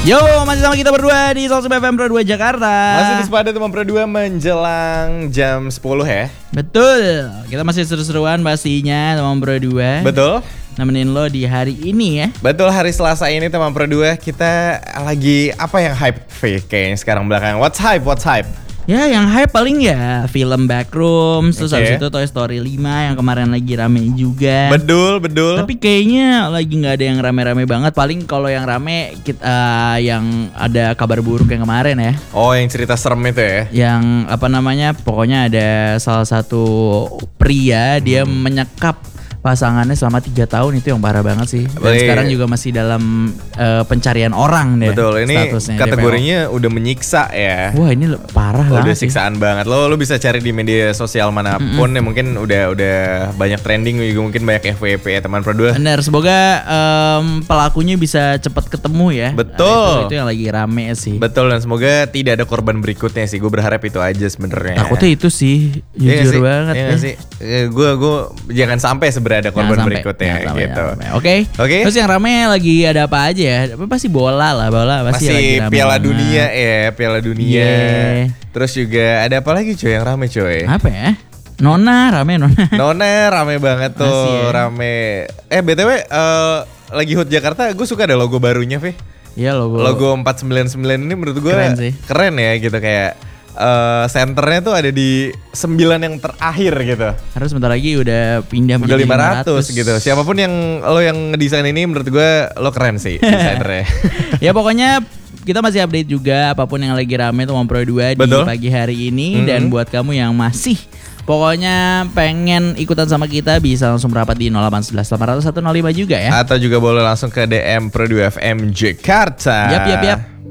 Yo, masih sama kita berdua di Soul FM Pro 2 Jakarta. Masih di Sepada Teman Pro 2 menjelang jam 10 ya. Betul, kita masih seru-seruan pastinya Teman Pro 2. Betul. Nemenin lo di hari ini ya. Betul, hari Selasa ini Teman Pro 2 kita lagi apa yang hype kayaknya sekarang belakangan. What's hype? Ya, yang hype paling ya film Backrooms, terus habis itu Toy Story 5 yang kemarin lagi rame juga. Betul. Tapi kayaknya lagi nggak ada yang rame-rame banget. Paling kalau yang rame kita yang ada kabar buruk yang kemarin ya. Oh, yang cerita serem itu ya. Yang apa namanya? Pokoknya ada salah satu pria dia menyekap pasangannya selama 3 tahun, itu yang parah banget sih. Dan sekarang juga masih dalam pencarian orang deh. Betul, ini kategorinya DPO. Udah menyiksa ya. Wah, ini parah banget. Udah siksaan banget. Lo bisa cari di media sosial manapun ya, mungkin udah banyak trending juga, mungkin banyak FYP ya Teman Pro 2. Bener, semoga pelakunya bisa cepat ketemu ya. Betul. Itu yang lagi rame sih. Betul, dan semoga tidak ada korban berikutnya sih. Gue berharap itu aja sebenarnya. Takutnya itu sih, jujur banget. Iya sih. Gue jangan sampai ada korban berikutnya gitu. Oke. Terus yang rame lagi ada apa aja ya? Pasti bola pasti lagi rame. Piala Dunia ya, Piala Dunia. Yeah. Terus juga ada apa lagi coy yang rame coy? Apa ya? Nona rame. Nona rame banget tuh, ya? Rame. BTW lagi HUT Jakarta, gue suka ada logo barunya, Ve. Iya, logo 499 ini menurut gue keren ya gitu, kayak senternya tuh ada di 9 yang terakhir gitu. Harus sebentar lagi udah pindah menjadi 500 gitu. Siapapun yang ngedesain ini menurut gue lo keren sih desainernya. Ya pokoknya kita masih update juga apapun yang lagi rame Teman Pro 2 di pagi hari ini. Dan buat kamu yang masih pokoknya pengen ikutan sama kita, bisa langsung merapat di 0811 800 105 juga ya. Atau juga boleh langsung ke DM Pro 2 FM Jakarta. Yap.